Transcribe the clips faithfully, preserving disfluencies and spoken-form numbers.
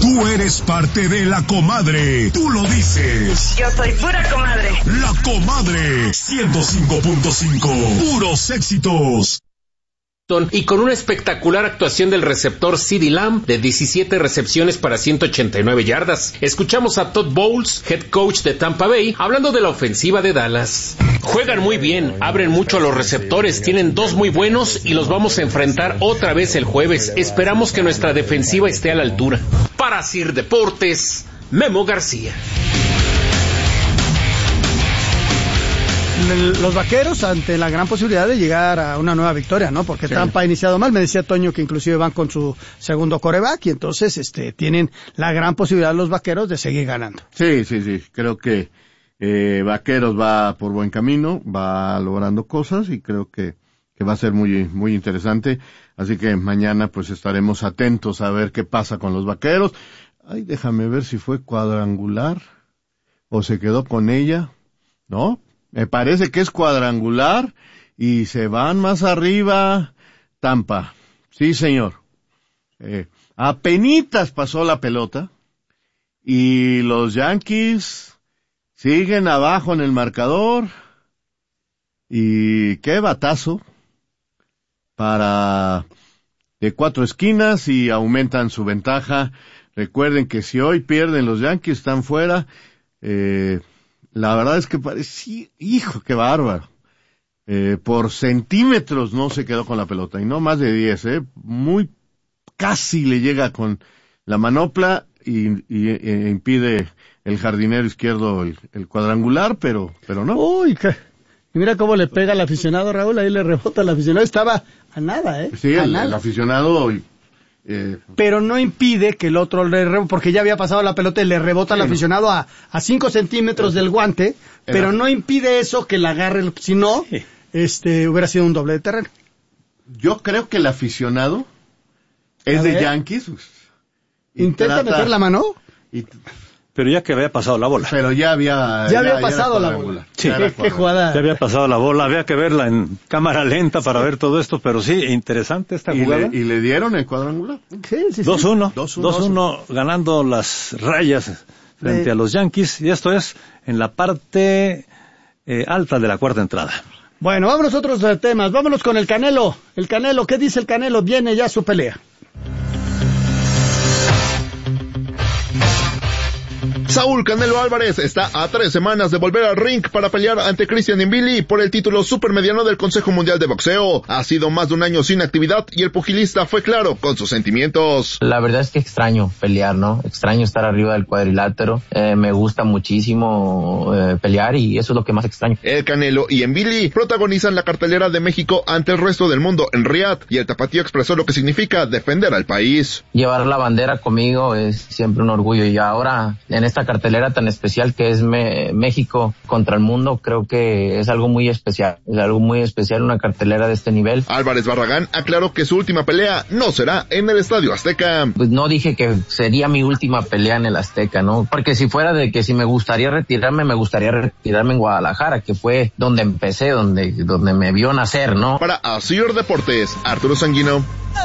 Tú eres parte de La Comadre. Tú lo dices. Yo soy pura comadre. La Comadre. ciento cinco punto cinco. Puros éxitos. Y con una espectacular actuación del receptor CeeDee Lamb de diecisiete recepciones para ciento ochenta y nueve yardas. Escuchamos a Todd Bowles, head coach de Tampa Bay, hablando de la ofensiva de Dallas. Juegan muy bien, abren mucho a los receptores, tienen dos muy buenos y los vamos a enfrentar otra vez el jueves. Esperamos que nuestra defensiva esté a la altura. Para Sir Deportes, Memo García. Los Vaqueros ante la gran posibilidad de llegar a una nueva victoria, ¿no? Porque sí. Tampa ha iniciado mal, me decía Toño que inclusive van con su segundo quarterback y entonces este tienen la gran posibilidad los Vaqueros de seguir ganando. Sí, sí, sí, creo que eh, Vaqueros va por buen camino, va logrando cosas y creo que, que va a ser muy, muy interesante, así que mañana pues estaremos atentos a ver qué pasa con los Vaqueros. Ay, déjame ver si fue cuadrangular o se quedó con ella, ¿no? Me parece que es cuadrangular y se van más arriba Tampa. Sí, señor. Eh, apenitas pasó la pelota y los Yankees siguen abajo en el marcador y qué batazo para de cuatro esquinas y aumentan su ventaja. Recuerden que si hoy pierden los Yankees están fuera. Eh, La verdad es que parecía, hijo, qué bárbaro. Eh, por centímetros no se quedó con la pelota, y no más de diez, eh. Muy casi le llega con la manopla y, y e impide el jardinero izquierdo el, el cuadrangular, pero, pero no. Uy, que, y mira cómo le pega al aficionado, Raúl, ahí le rebota al aficionado, estaba a nada, eh. Sí, a el, nada. el aficionado... Eh, pero no impide que el otro le rebote, porque ya había pasado la pelota y le rebota sí, al aficionado no. a, a cinco centímetros del guante, Era. pero no impide eso que la agarre, si no, sí. este, hubiera sido un doble de terreno. Yo creo que el aficionado es de Yankees. Intenta trata, meter la mano. Y, pero ya que había pasado la bola. Pero ya había... Ya, ya había pasado la bola. Sí, ¿Qué, qué jugada? Ya había pasado la bola, había que verla en cámara lenta para sí. ver todo esto, pero sí, interesante esta y jugada. Le, y le dieron el cuadrangular. Sí, sí, sí. dos uno. dos uno ganando las Rayas frente sí. a los Yankees, y esto es en la parte eh, alta de la cuarta entrada. Bueno, vámonos a otros temas, vámonos con el Canelo. El Canelo, ¿qué dice el Canelo? Viene ya su pelea. Saúl Canelo Álvarez está a tres semanas de volver al ring para pelear ante Christian Mbili por el título supermediano del Consejo Mundial de Boxeo. Ha sido más de un año sin actividad y el pugilista fue claro con sus sentimientos. La verdad es que extraño pelear, ¿no? Extraño estar arriba del cuadrilátero. Eh, me gusta muchísimo eh, pelear y eso es lo que más extraño. El Canelo y Mbili protagonizan la cartelera de México ante el resto del mundo en Riyadh y el tapatío expresó lo que significa defender al país. Llevar la bandera conmigo es siempre un orgullo y ahora en esta cartelera tan especial que es me, México contra el mundo, creo que es algo muy especial, es algo muy especial una cartelera de este nivel. Álvarez Barragán aclaró que su última pelea no será en el Estadio Azteca. Pues no dije que sería mi última pelea en el Azteca, ¿no? Porque si fuera de que si me gustaría retirarme, me gustaría retirarme en Guadalajara, que fue donde empecé, donde, donde me vio nacer, ¿no? Para Asir Deportes, Arturo Sanguino.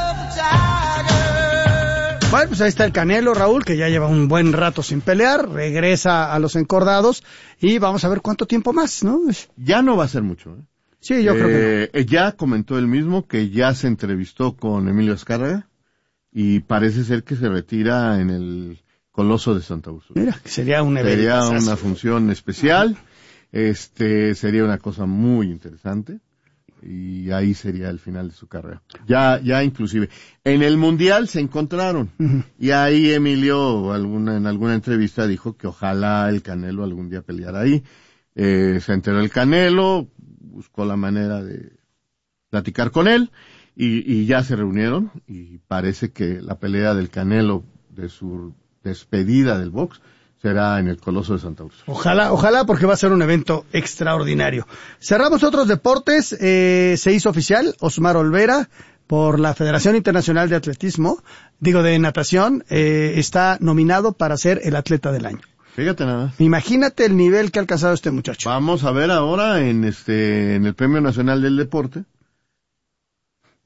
Bueno, pues ahí está el Canelo, Raúl, que ya lleva un buen rato sin pelear, regresa a los encordados y vamos a ver cuánto tiempo más, ¿no? Ya no va a ser mucho, ¿eh? Sí, yo eh, creo que no. Ya comentó él mismo que ya se entrevistó con Emilio Azcárraga y parece ser que se retira en el Coloso de Santa Úrsula. Mira, sería un evento. Sería una función especial, este, sería una cosa muy interesante. Y ahí sería el final de su carrera. Ya, ya inclusive. En el Mundial se encontraron. Uh-huh. Y ahí Emilio, alguna, en alguna entrevista dijo que ojalá el Canelo algún día peleara ahí. Eh, se enteró el Canelo, buscó la manera de platicar con él, y, y ya se reunieron, y parece que la pelea del Canelo, de su despedida del box, será en el Coloso de Santa Úrsula. Ojalá, ojalá, porque va a ser un evento extraordinario. Cerramos otros deportes. Eh, se hizo oficial Osmar Olvera por la Federación Internacional de Atletismo, digo de natación, eh, está nominado para ser el atleta del año. Fíjate nada. Imagínate el nivel que ha alcanzado este muchacho. Vamos a ver ahora en este, en el Premio Nacional del Deporte.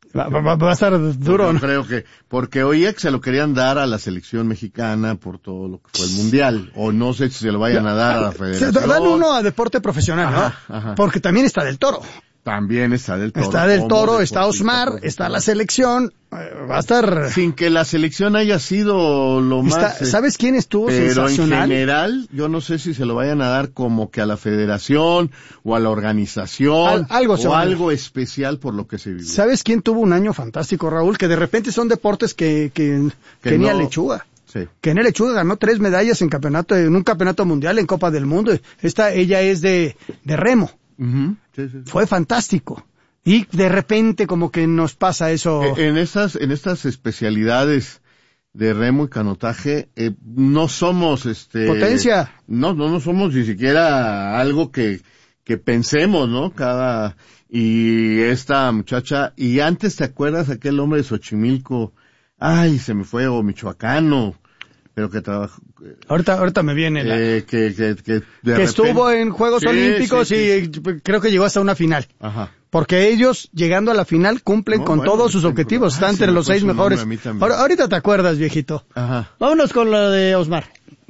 Va, va, va a estar duro, Yo ¿no? creo que, porque oía que se lo querían dar a la selección mexicana por todo lo que fue el mundial, o no sé si se lo vayan a dar a la federación. Dan uno a deporte profesional, ¿no? Ajá, ajá. Porque también está del Toro. También está del Toro. Está del como Toro, está deportista Osmar, profesional. está la selección. eh, Va a estar... Sin que la selección haya sido lo Está- más... eh, ¿Sabes quién estuvo Pero sensacional? en general, yo no sé si se lo vayan a dar como que a la federación o a la organización Al- algo se o va a dar. algo especial por lo que se vivió. ¿Sabes quién tuvo un año fantástico, Raúl? Que de repente son deportes que, que, Que Kenia no- Lechuga. Sí. Kenia Lechuga ganó tres medallas en campeonato, en un campeonato mundial, en Copa del Mundo. Esta, ella es de, de remo. Ujú. Sí, sí, sí. Fue fantástico. Y de repente como que nos pasa eso. Eh, En estas, en estas especialidades de remo y canotaje, eh, no somos este... Potencia. No, no, no somos ni siquiera algo que, que pensemos, ¿no? Cada, y esta muchacha, y antes te acuerdas aquel hombre de Xochimilco, ay, se me fue, o michoacano, pero que trabajó, Ahorita, ahorita me viene la... eh, que, que, que, de que repente- estuvo en Juegos Sí, Olímpicos sí, y creo que llegó hasta una final. Ajá. Porque ellos, llegando a la final, cumplen No, con bueno, todos sus sí, objetivos. ay, Están se entre me los fue seis su nombre mejores. a mí también. Ahora- ahorita te acuerdas, viejito. Ajá. Vámonos con lo de Osmar.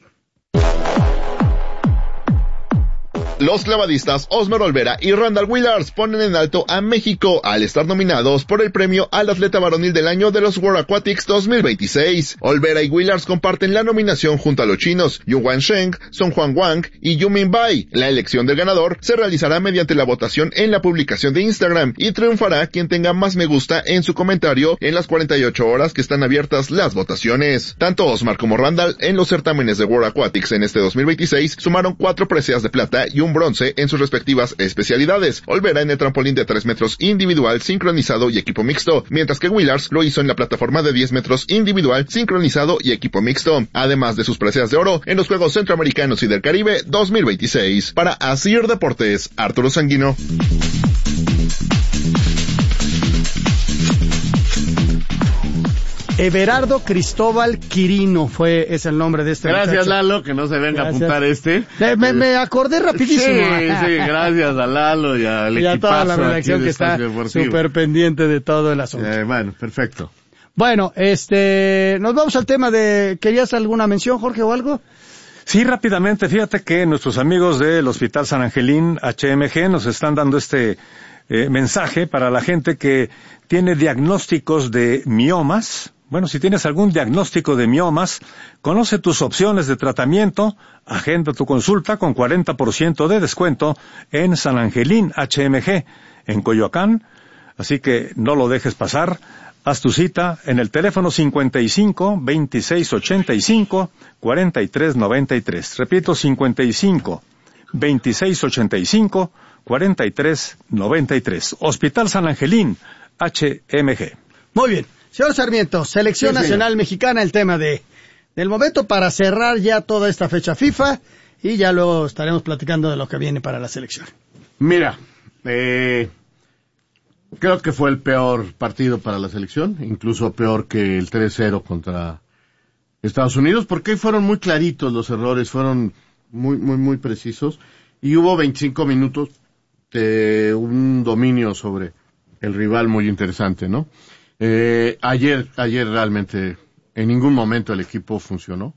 Los clavadistas Osmar Olvera y Randall Willars ponen en alto a México al estar nominados por el premio al atleta varonil del año de los World Aquatics dos mil veintiséis. Olvera y Willars comparten la nominación junto a los chinos Yuan Sheng, Song Juan Wang y Yumin Bai. La elección del ganador se realizará mediante la votación en la publicación de Instagram y triunfará quien tenga más me gusta en su comentario en las cuarenta y ocho horas que están abiertas las votaciones. Tanto Osmar como Randall en los certámenes de World Aquatics en este dos mil veintiséis sumaron cuatro preseas de plata y un bronce en sus respectivas especialidades. Olvera en el trampolín de tres metros individual, sincronizado y equipo mixto, mientras que Willars lo hizo en la plataforma de diez metros individual, sincronizado y equipo mixto, además de sus preseas de oro en los Juegos Centroamericanos y del Caribe dos mil veintiséis. Para Asir Deportes, Arturo Sanguino. Everardo Cristóbal Quirino fue, es el nombre de este Gracias, muchacho. Lalo, que no se venga Gracias. a apuntar este. Eh, Me, me acordé rapidísimo. Sí, sí, gracias a Lalo y al Y a toda la equipazo redacción aquí de que está Espacio Deportivo. súper pendiente de todo el asunto. Eh, bueno, perfecto. Bueno, este, nos vamos al tema de, ¿querías alguna mención, Jorge, o algo? Sí, rápidamente, fíjate que nuestros amigos del Hospital San Angelín H M G nos están dando este eh, mensaje para la gente que tiene diagnósticos de miomas. Bueno, si tienes algún diagnóstico de miomas, conoce tus opciones de tratamiento, agenda tu consulta con cuarenta por ciento de descuento en San Angelín H M G, en Coyoacán, así que no lo dejes pasar. Haz tu cita en el teléfono cincuenta y cinco, veintiséis ochenta y cinco, cuarenta y tres noventa y tres. Repito, cincuenta y cinco, veintiséis ochenta y cinco, cuarenta y tres noventa y tres. Hospital San Angelín H M G. Muy bien. Señor Sarmiento, Selección Sí, señor. Nacional Mexicana, el tema de del momento para cerrar ya toda esta fecha FIFA y ya luego estaremos platicando de lo que viene para la selección. Mira, eh, creo que fue el peor partido para la selección, incluso peor que el tres cero contra Estados Unidos, porque fueron muy claritos los errores, fueron muy, muy, muy precisos, y hubo veinticinco minutos de un dominio sobre el rival muy interesante, ¿no? Eh, ayer, ayer realmente en ningún momento el equipo funcionó,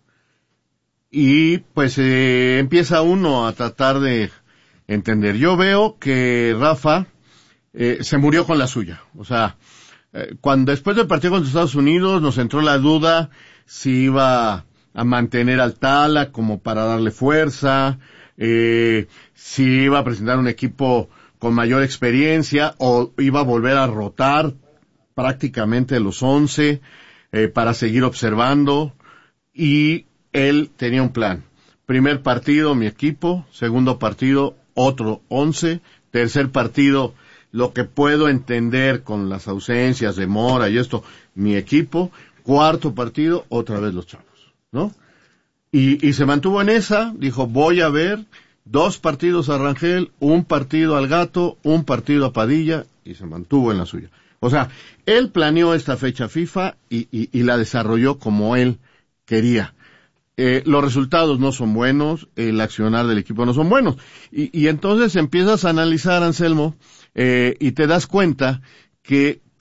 y pues eh, empieza uno a tratar de entender. Yo veo que Rafa eh, se murió con la suya. O sea, eh, cuando después del partido contra Estados Unidos nos entró la duda si iba a mantener al Tala como para darle fuerza, eh, si iba a presentar un equipo con mayor experiencia o iba a volver a rotar prácticamente los once eh, para seguir observando, y él tenía un plan. Primer partido, mi equipo. Segundo partido, otro once. Tercer partido, lo que puedo entender con las ausencias de Mora y esto, mi equipo. Cuarto partido, otra vez los chavos, ¿no? Y, y se mantuvo en esa, dijo, voy a ver dos partidos a Rangel, un partido al Gato, un partido a Padilla, y se mantuvo en la suya. O sea, él planeó esta fecha FIFA y, y, y la desarrolló como él quería. Eh, los resultados no son buenos, el accionar del equipo no son buenos. Y, y entonces empiezas a analizar, Anselmo, eh, y te das cuenta que, pues,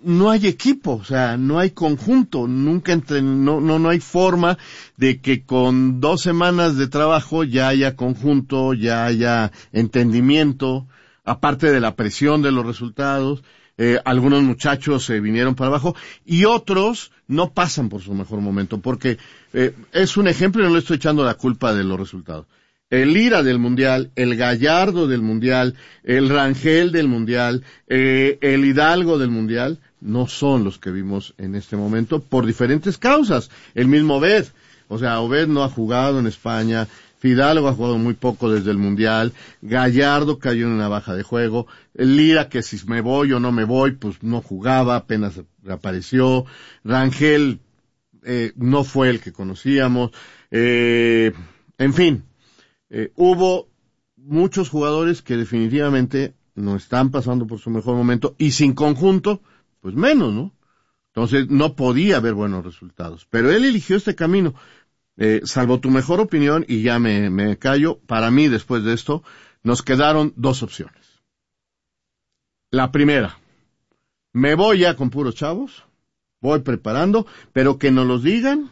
no hay equipo, o sea, no hay conjunto, nunca entre, no, no, no hay forma de que con dos semanas de trabajo ya haya conjunto, ya haya entendimiento, aparte de la presión de los resultados. Eh, algunos muchachos se eh, vinieron para abajo y otros no pasan por su mejor momento, porque eh, es un ejemplo y no le estoy echando la culpa de los resultados. El Lira del Mundial, el Gallardo del Mundial, el Rangel del Mundial, eh, el Hidalgo del Mundial, no son los que vimos en este momento por diferentes causas. El mismo Obed, o sea, Obed no ha jugado en España, Fidalgo ha jugado muy poco desde el Mundial, Gallardo cayó en una baja de juego, el Lira que si me voy o no me voy, pues no jugaba, apenas reapareció, Rangel eh, no fue el que conocíamos, eh, en fin. Eh, hubo muchos jugadores que definitivamente no están pasando por su mejor momento y sin conjunto, pues menos, ¿no? Entonces no podía haber buenos resultados. Pero él eligió este camino. Eh, salvo tu mejor opinión, y ya me, me callo, para mí después de esto nos quedaron dos opciones. La primera, me voy ya con puros chavos, voy preparando, pero que nos los digan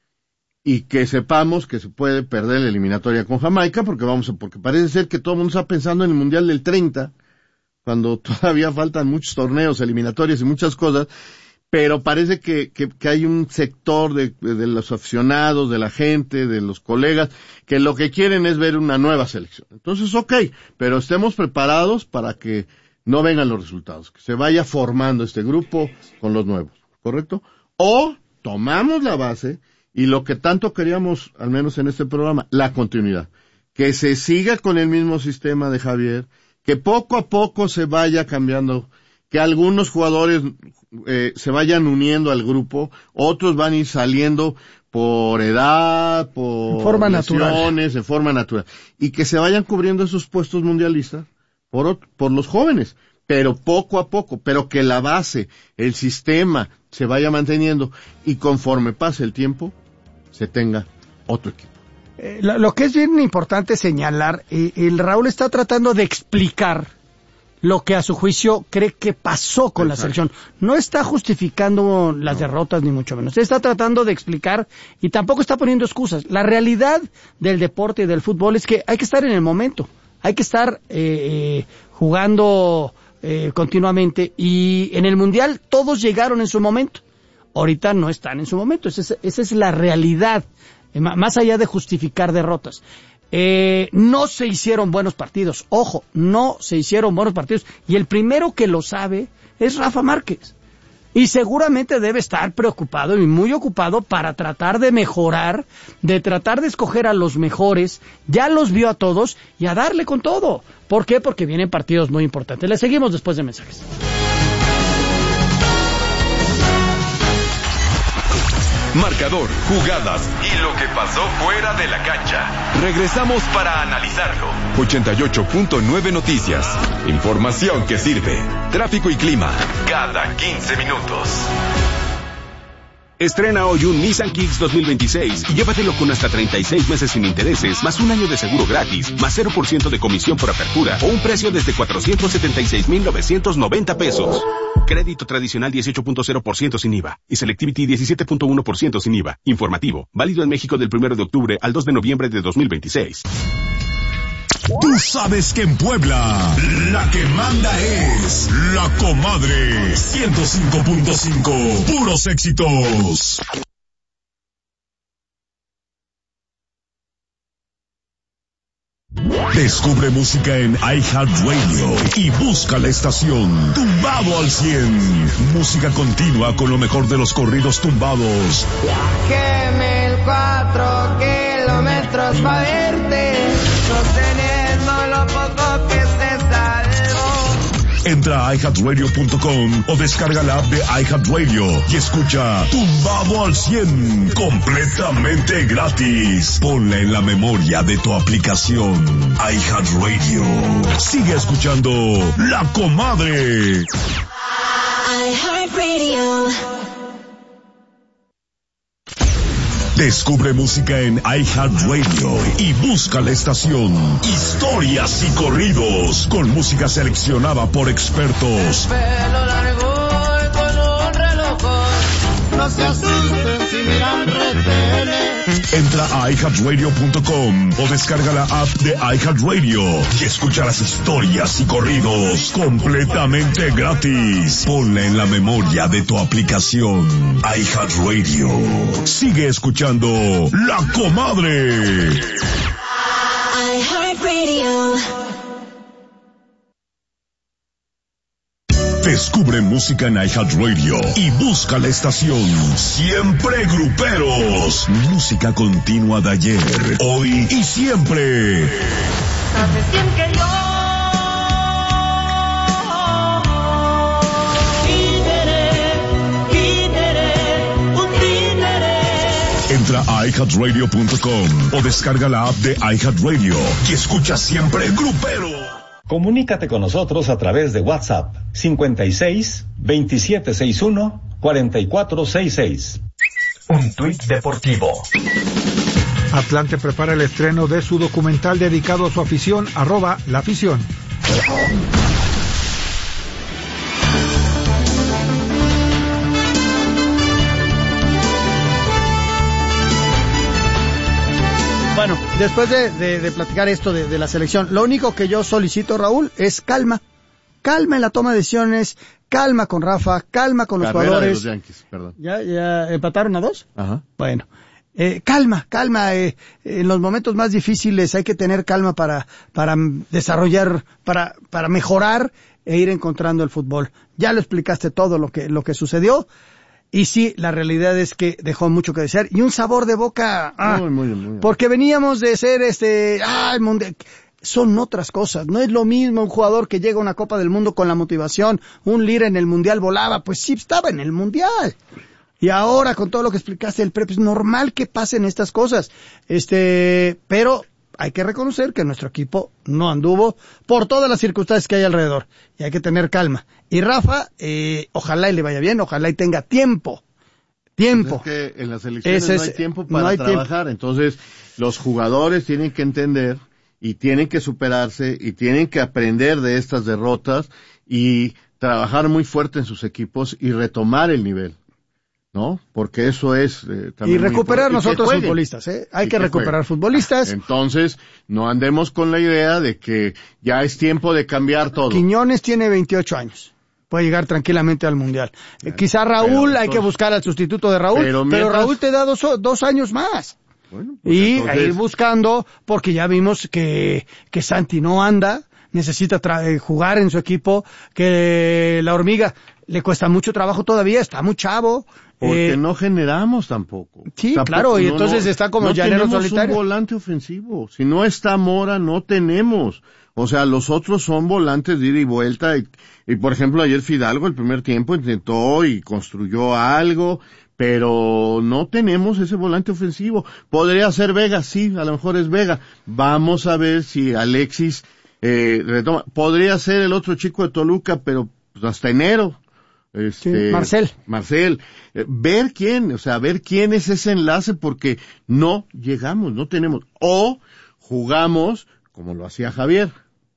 y que sepamos que se puede perder la eliminatoria con Jamaica, porque vamos a, porque parece ser que todo el mundo está pensando en el Mundial del treinta, cuando todavía faltan muchos torneos, eliminatorias y muchas cosas, pero parece que, que, que hay un sector de, de los aficionados, de la gente, de los colegas, que lo que quieren es ver una nueva selección. Entonces, ok, pero estemos preparados para que no vengan los resultados, que se vaya formando este grupo con los nuevos, ¿correcto? O tomamos la base y lo que tanto queríamos, al menos en este programa, la continuidad. Que se siga con el mismo sistema de Javier, que poco a poco se vaya cambiando, que algunos jugadores eh, se vayan uniendo al grupo, otros van a ir saliendo por edad, por forma lesiones, natural. de forma natural, y que se vayan cubriendo esos puestos mundialistas por, por los jóvenes, pero poco a poco, pero que la base, el sistema, se vaya manteniendo, y conforme pase el tiempo, se tenga otro equipo. Eh, lo, lo que es bien importante señalar, eh, el Raúl está tratando de explicar lo que a su juicio cree que pasó con Exacto. la selección. No está justificando las no. derrotas ni mucho menos. Está tratando de explicar y tampoco está poniendo excusas. La realidad del deporte y del fútbol es que hay que estar en el momento. Hay que estar eh, eh, jugando eh, continuamente, y en el Mundial todos llegaron en su momento. Ahorita no están en su momento. Esa es, esa es la realidad, eh, más allá de justificar derrotas. Eh, no se hicieron buenos partidos. Ojo, no se hicieron buenos partidos. Y el primero que lo sabe es Rafa Márquez. Y seguramente debe estar preocupado y muy ocupado para tratar de mejorar, de tratar de escoger a los mejores. Ya los vio a todos y a darle con todo. ¿Por qué? Porque vienen partidos muy importantes. Le seguimos después de mensajes. Marcador, jugadas y lo que pasó fuera de la cancha. Regresamos para analizarlo. ochenta y ocho punto nueve Noticias. Información que sirve. Tráfico y clima cada quince minutos. Estrena hoy un Nissan Kicks dos mil veintiséis y llévatelo con hasta treinta y seis meses sin intereses, más un año de seguro gratis, más cero por ciento de comisión por apertura o un precio desde cuatrocientos setenta y seis mil novecientos noventa pesos. Crédito tradicional dieciocho punto cero por ciento sin I V A y Selectivity diecisiete punto uno por ciento sin I V A. Informativo, válido en México del primero de octubre al dos de noviembre de dos mil veintiséis. Tú sabes que en Puebla la que manda es La Comadre. ciento cinco punto cinco, puros éxitos. Descubre música en iHeartRadio y busca la estación Tumbado al cien. Música continua con lo mejor de los corridos tumbados. Viajé mil cuatro kilómetros para verte, sosteniendo lo poco que se salvó. Entra a i heart radio punto com o descarga la app de iHeartRadio y escucha Tumbado al cien completamente gratis. Ponla en la memoria de tu aplicación iHeartRadio. Sigue escuchando La Comadre. iHeartRadio. Descubre música en iHeartRadio y busca la estación Historias y Corridos con música seleccionada por expertos. Pelo largo y con no se asusten si miran retenes. Entra a i heart radio punto com o descarga la app de iHeartRadio y escucha las historias y corridos completamente gratis. Ponla en la memoria de tu aplicación iHeartRadio. Sigue escuchando La Comadre. iHeartRadio. Descubre música en iHeartRadio y busca la estación Siempre Gruperos. Música continua de ayer, hoy y siempre. Hace tiempo que yo Entra a i heart radio punto com o descarga la app de iHeartRadio y escucha Siempre Grupero. Comunícate con nosotros a través de WhatsApp cincuenta y seis, veintisiete sesenta y uno, cuarenta y cuatro sesenta y seis. Un tuit deportivo. Atlante prepara el estreno de su documental dedicado a su afición, arroba la afición. Bueno, después de, de, de platicar esto de, de la selección, lo único que yo solicito, Raúl, es calma. Calma en la toma de decisiones, calma con Rafa, calma con los Carrera jugadores. de los Yankees, perdón. ¿Ya, ya empataron a dos? Ajá. Bueno, eh, calma, calma. Eh, en los momentos más difíciles hay que tener calma para, para desarrollar, para, para mejorar e ir encontrando el fútbol. Ya lo explicaste todo lo que, lo que sucedió. Y sí, la realidad es que dejó mucho que desear y un sabor de boca, ah, muy, muy, muy. porque veníamos de ser este, ah, el mundial. Son otras cosas, no es lo mismo un jugador que llega a una Copa del Mundo con la motivación, un Lira en el Mundial volaba, pues sí, estaba en el Mundial. Y ahora, con todo lo que explicaste del prep, es normal que pasen estas cosas. Este, pero hay que reconocer que nuestro equipo no anduvo por todas las circunstancias que hay alrededor. Y hay que tener calma. Y Rafa, eh, ojalá y le vaya bien, ojalá y tenga tiempo. Tiempo. Pues es que en las elecciones Ese no es, hay tiempo para no hay trabajar. tiempo. Entonces, los jugadores tienen que entender y tienen que superarse y tienen que aprender de estas derrotas y trabajar muy fuerte en sus equipos y retomar el nivel, ¿no? Porque eso es eh, también y recuperar muy nosotros y futbolistas, ¿eh? Hay y que, que recuperar jueguen. futbolistas. Entonces, no andemos con la idea de que ya es tiempo de cambiar todo. Quiñones tiene veintiocho años. Puede llegar tranquilamente al Mundial. Eh, quizá Raúl, pero, hay que buscar al sustituto de Raúl, pero, pero, mientras, Raúl te da dos, dos años más. Bueno, pues y entonces, ir buscando, porque ya vimos que, que Santi no anda, necesita tra- jugar en su equipo, que la hormiga le cuesta mucho trabajo todavía, está muy chavo. Porque eh, no generamos tampoco. Sí, tampoco, claro, y no, entonces no, está como no llanero tenemos solitario. un volante ofensivo. Si no está Mora, no tenemos. O sea, los otros son volantes de ida y vuelta. Y, y por ejemplo, ayer Fidalgo, el primer tiempo, intentó y construyó algo, pero no tenemos ese volante ofensivo. Podría ser Vega, sí, a lo mejor es Vega. Vamos a ver si Alexis eh, retoma. Podría ser el otro chico de Toluca, pero pues, hasta enero. Este, sí, Marcel. Marcel. Eh, ver quién, o sea, ver quién es ese enlace porque no llegamos, no tenemos. O jugamos como lo hacía Javier,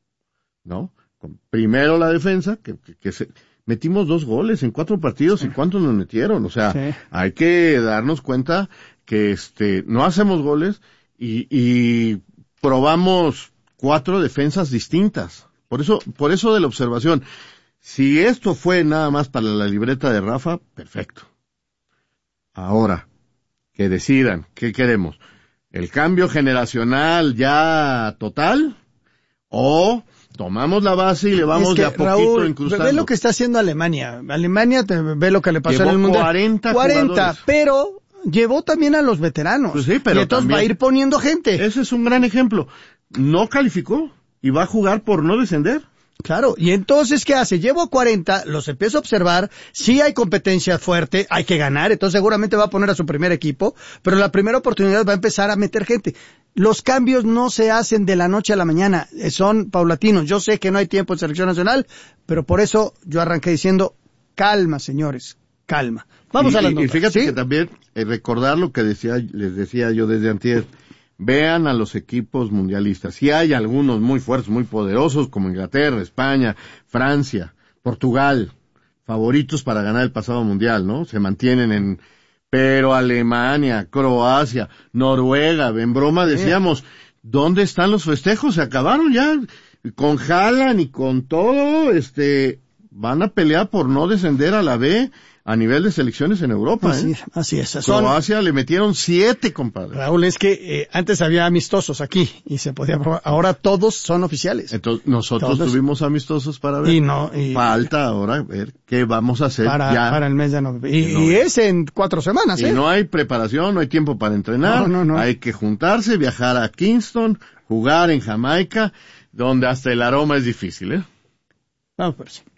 ¿no? Con primero la defensa, que, que, que se... Metimos dos goles en cuatro partidos, ¿y cuántos nos metieron? O sea, sí. Hay que darnos cuenta que este no hacemos goles y, y probamos cuatro defensas distintas. Por eso, por eso de la observación. Si esto fue nada más para la libreta de Rafa, perfecto. Ahora, que decidan, ¿qué queremos? ¿El cambio generacional ya total? ¿O tomamos la base y le vamos es que, de a poquito Raúl, incrustando? Ve lo que está haciendo Alemania. Alemania te, ve lo que le pasó llevó en el Mundial. cuarenta, cuarenta, pero llevó también a los veteranos. Pues sí, pero y entonces también, va a ir poniendo gente. Ese es un gran ejemplo. No calificó y va a jugar por no descender. Claro, y entonces, ¿qué hace? Llevo a cuarenta, los empiezo a observar, sí hay competencia fuerte, hay que ganar, entonces seguramente va a poner a su primer equipo, pero la primera oportunidad va a empezar a meter gente. Los cambios no se hacen de la noche a la mañana, son paulatinos. Yo sé que no hay tiempo en selección nacional, pero por eso yo arranqué diciendo, calma, señores, calma. Vamos y, a las y, notas. Y fíjate ¿sí? que también, eh, recordar lo que decía, les decía yo desde antier, vean a los equipos mundialistas. Sí hay algunos muy fuertes, muy poderosos, como Inglaterra, España, Francia, Portugal, favoritos para ganar el pasado mundial, ¿no? Se mantienen en, Pero Alemania, Croacia, Noruega, en broma decíamos, ¿dónde están los festejos? Se acabaron ya, con Haaland y con todo, este, van a pelear por no descender a la B a nivel de selecciones en Europa. Así, ¿eh? así es. Croacia Son... le metieron siete, compadre. Raúl, es que eh, antes había amistosos aquí y se podía probar. Ahora todos son oficiales. Entonces nosotros todos. tuvimos amistosos para ver. Y no. Y... Falta ahora ver qué vamos a hacer para, ya. Para el mes de noviembre. Y, no, y es en cuatro semanas, ¿eh? Y no hay preparación, no hay tiempo para entrenar. No, no, no. Hay que juntarse, viajar a Kingston, jugar en Jamaica, donde hasta el aroma es difícil, ¿eh? Vamos por sí.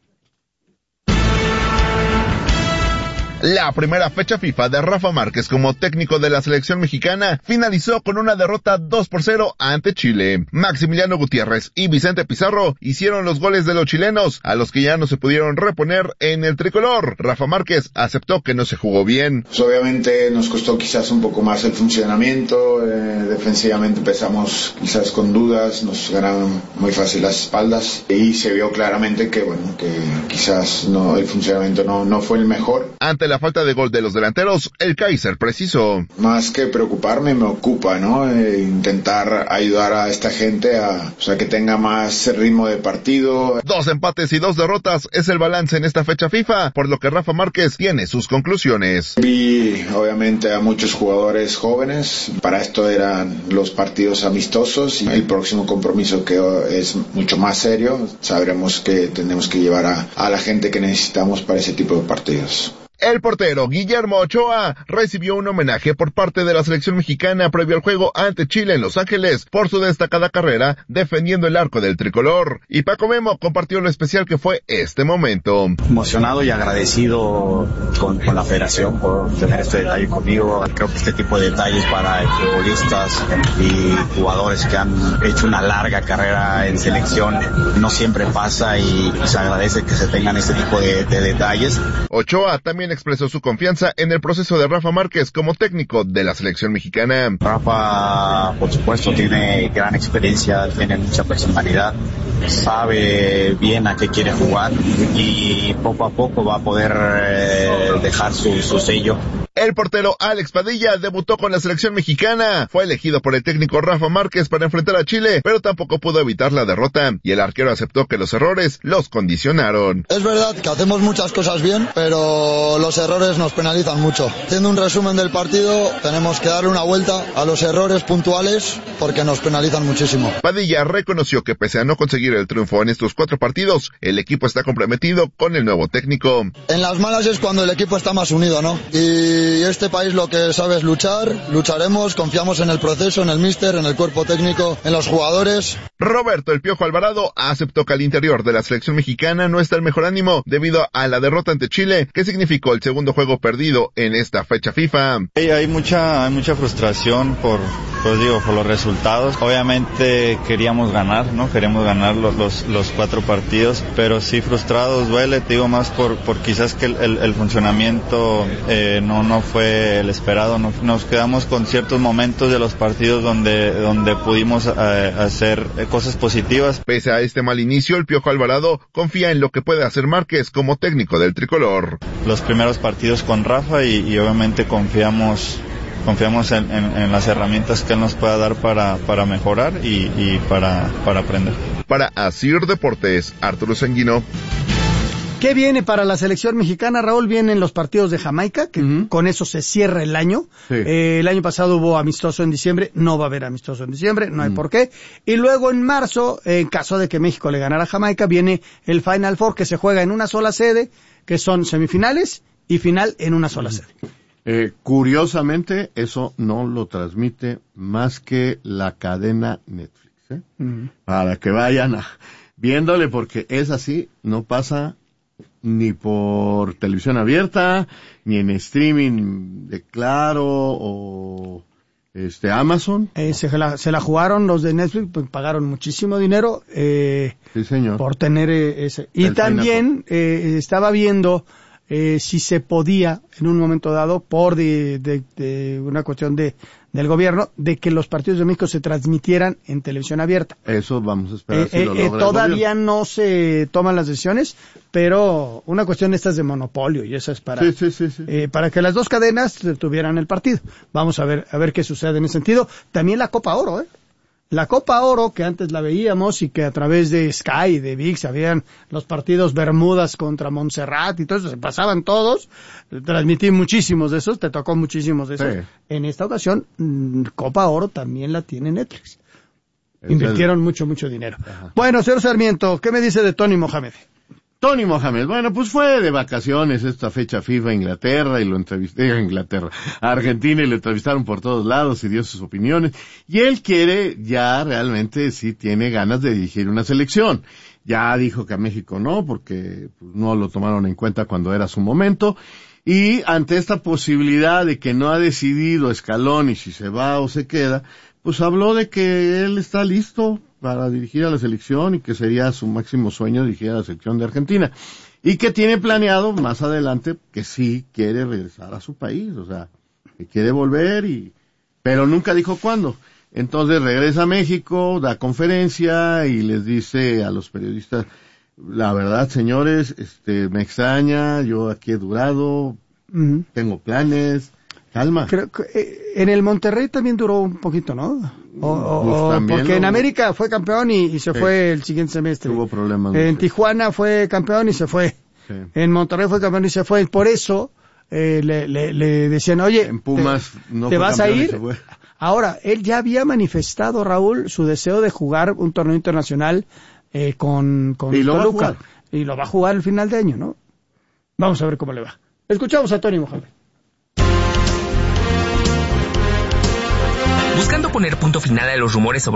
La primera fecha FIFA de Rafa Márquez como técnico de la selección mexicana finalizó con una derrota dos por cero ante Chile. Maximiliano Gutiérrez y Vicente Pizarro hicieron los goles de los chilenos, a los que ya no se pudieron reponer en el tricolor. Rafa Márquez aceptó que no se jugó bien. Pues obviamente nos costó quizás un poco más el funcionamiento, eh, defensivamente empezamos quizás con dudas, nos ganaron muy fácil las espaldas y se vio claramente que bueno, que quizás no, el funcionamiento no, no fue el mejor. Ante la falta de gol de los delanteros, el Kaiser precisó. Más que preocuparme, me ocupa, ¿no? Eh, intentar ayudar a esta gente a, o sea, que tenga más ritmo de partido. Dos empates y dos derrotas es el balance en esta fecha FIFA, por lo que Rafa Márquez tiene sus conclusiones. Vi, obviamente, a muchos jugadores jóvenes. Para esto eran los partidos amistosos y el próximo compromiso que es mucho más serio. Sabremos que tenemos que llevar a, a la gente que necesitamos para ese tipo de partidos. El portero Guillermo Ochoa recibió un homenaje por parte de la selección mexicana previo al juego ante Chile en Los Ángeles por su destacada carrera defendiendo el arco del tricolor. Y Paco Memo compartió lo especial que fue este momento. Emocionado y agradecido con, con la federación por tener este detalle conmigo. Creo que este tipo de detalles para futbolistas y jugadores que han hecho una larga carrera en selección no siempre pasa y se agradece que se tengan este tipo de, de detalles. Ochoa también expresó su confianza en el proceso de Rafa Márquez como técnico de la selección mexicana. Rafa, por supuesto, tiene gran experiencia, tiene mucha personalidad, sabe bien a qué quiere jugar y poco a poco va a poder eh, dejar su, su sello. El portero Alex Padilla debutó con la selección mexicana. Fue elegido por el técnico Rafa Márquez para enfrentar a Chile, pero tampoco pudo evitar la derrota y el arquero aceptó que los errores los condicionaron. Es verdad que hacemos muchas cosas bien, pero los errores nos penalizan mucho. Haciendo un resumen del partido, tenemos que darle una vuelta a los errores puntuales porque nos penalizan muchísimo. Padilla reconoció que pese a no conseguir el triunfo en estos cuatro partidos, el equipo está comprometido con el nuevo técnico. En las malas es cuando el equipo está más unido, ¿no? Y Y este país lo que sabe es luchar, lucharemos, confiamos en el proceso, en el míster, en el cuerpo técnico, en los jugadores. Roberto El Piojo Alvarado aceptó que al interior de la selección mexicana no está el mejor ánimo debido a la derrota ante Chile, que significó el segundo juego perdido en esta fecha FIFA. Hey, hay mucha, hay mucha frustración por, pues digo, por los resultados. Obviamente queríamos ganar, ¿no? Queríamos ganar los, los, los cuatro partidos, pero sí frustrados, duele, te digo más por, por quizás que el, el, el funcionamiento eh, no, no fue el esperado. Nos, nos quedamos con ciertos momentos de los partidos donde, donde pudimos eh, hacer cosas positivas. Pese a este mal inicio, el Piojo Alvarado confía en lo que puede hacer Márquez como técnico del tricolor. Los primeros partidos con Rafa y, y obviamente confiamos confiamos en, en, en las herramientas que él nos pueda dar para, para mejorar y, y para, para aprender. Para Asir Deportes, Arturo Sanguino. ¿Qué viene para la selección mexicana, Raúl? Vienen los partidos de Jamaica, que uh-huh. con eso se cierra el año. Sí. Eh, el año pasado hubo amistoso en diciembre, no va a haber amistoso en diciembre, no hay uh-huh. por qué. Y luego en marzo, en caso de que México le ganara a Jamaica, viene el Final Four, que se juega en una sola sede, que son semifinales y final en una sola uh-huh. sede. Eh, curiosamente, eso no lo transmite más que la cadena Netflix, ¿eh? Uh-huh. Para que vayan a, viéndole, porque es así, no pasa ni por televisión abierta, ni en streaming de Claro o este Amazon. Eh, se, la, se la jugaron los de Netflix, pues pagaron muchísimo dinero eh, sí, señor. por tener eh, ese. Y el también eh, estaba viendo eh, si se podía en un momento dado, por de, de, de una cuestión de del gobierno, de que los partidos de México se transmitieran en televisión abierta. Eso vamos a esperar eh, si lo eh, logra Todavía no se toman las decisiones, pero una cuestión esta es de monopolio y eso es para sí, sí, sí, sí. Eh, para que las dos cadenas tuvieran el partido. Vamos a ver a ver qué sucede en ese sentido. También la Copa Oro, ¿eh? La Copa Oro, que antes la veíamos y que a través de Sky, de V I X, habían los partidos Bermudas contra Montserrat y todo eso, se pasaban todos. Transmití muchísimos de esos, te tocó muchísimos de esos. Sí. En esta ocasión, Copa Oro también la tiene Netflix. Es Invirtieron el... mucho, mucho dinero. Ajá. Bueno, señor Sarmiento, ¿qué me dice de Tony Mohamed? Tony Mohamed, bueno, pues fue de vacaciones esta fecha FIFA a Inglaterra y lo entrevisté a Inglaterra, a Argentina y lo entrevistaron por todos lados y dio sus opiniones. Y él quiere, ya realmente sí tiene ganas de dirigir una selección. Ya dijo que a México no, porque pues, no lo tomaron en cuenta cuando era su momento. Y ante esta posibilidad de que no ha decidido Scaloni si se va o se queda, pues habló de que él está listo para dirigir a la selección y que sería su máximo sueño dirigir a la selección de Argentina. Y que tiene planeado más adelante que sí quiere regresar a su país, o sea, que quiere volver y, pero nunca dijo cuándo. Entonces regresa a México, da conferencia y les dice a los periodistas, la verdad, señores, este, me extraña, yo aquí he durado, uh-huh. tengo planes, calma. Creo que eh, en el Monterrey también duró un poquito, ¿no? O, o, pues porque lo... en América fue campeón y, y se sí. fue el siguiente semestre. Tuvo problemas. En Tijuana fue campeón y se fue. Sí. En Monterrey fue campeón y se fue. Por eso eh, le, le, le decían, oye, en Pumas te, no ¿te fue vas a ir? Ahora, él ya había manifestado, Raúl, su deseo de jugar un torneo internacional eh, con, con ¿Y lo Toluca. Va a jugar? Y lo va a jugar al final de año, ¿no? Vamos a ver cómo le va. Escuchamos a Tony Mohamed. Buscando poner punto final a los rumores sobre